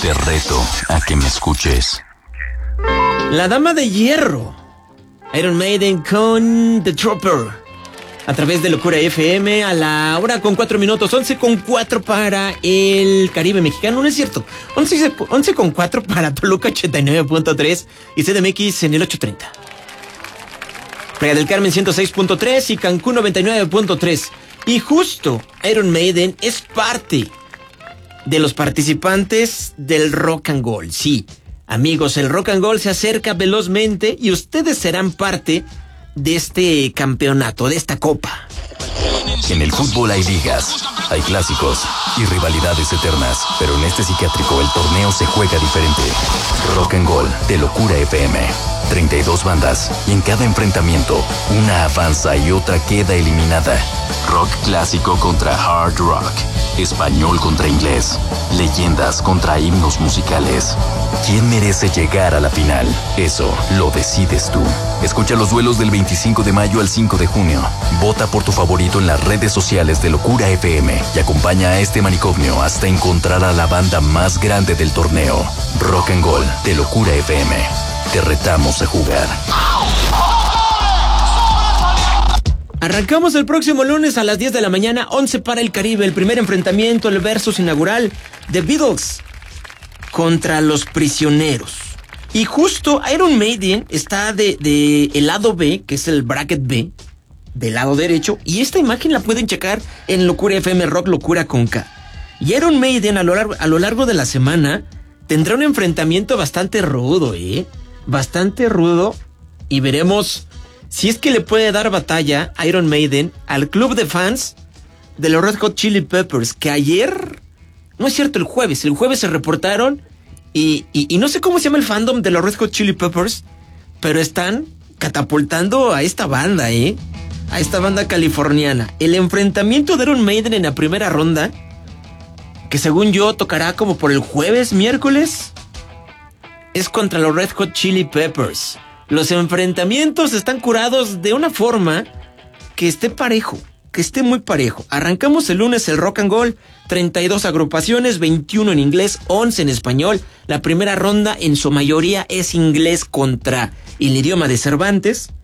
Te reto a que me escuches. La Dama de Hierro, Iron Maiden con The Trooper, a través de Locura FM a la hora con 4 minutos, 11:04 para el Caribe mexicano, no es cierto, 11:04 para Toluca 89.3 y CDMX en el 830. Playa del Carmen 106.3 y Cancún 99.3. Y justo Iron Maiden es parte de los participantes del Rock and Gold. Sí, amigos, el Rock and Gold se acerca velozmente y ustedes serán parte de este campeonato, de esta copa. En el fútbol hay ligas, hay clásicos y rivalidades eternas, pero en este psiquiátrico el torneo se juega diferente. Rock and Gold de Locura FM. 32 bandas y en cada enfrentamiento una avanza y otra queda eliminada. Rock clásico contra hard rock, español contra inglés, leyendas contra himnos musicales. ¿Quién merece llegar a la final? Eso lo decides tú. Escucha los duelos del 25 de mayo al 5 de junio. Vota por tu favorito en las redes sociales de Locura FM y acompaña a este manicomio hasta encontrar a la banda más grande del torneo. Rock and Gold de Locura FM. Te retamos a jugar. Arrancamos el próximo lunes a las 10 de la mañana, 11 para el Caribe, el primer enfrentamiento, el versus inaugural de Beatles contra Los Prisioneros. Y justo Iron Maiden está de el lado B, que es el bracket B, del lado derecho, y esta imagen la pueden checar en Locura FM Rock Locura con K. Y Iron Maiden a lo largo de la semana tendrá un enfrentamiento bastante rudo, bastante rudo, y veremos si es que le puede dar batalla Iron Maiden al club de fans de los Red Hot Chili Peppers, que ayer, no es cierto, el jueves se reportaron y no sé cómo se llama el fandom de los Red Hot Chili Peppers, pero están catapultando a esta banda, a esta banda californiana. El enfrentamiento de Iron Maiden en la primera ronda, que según yo tocará como por el jueves, miércoles, es contra los Red Hot Chili Peppers. Los enfrentamientos están curados de una forma que esté parejo, que esté muy parejo. Arrancamos el lunes el Rock and Gold, 32 agrupaciones, 21 en inglés, 11 en español. La primera ronda en su mayoría es inglés contra el idioma de Cervantes.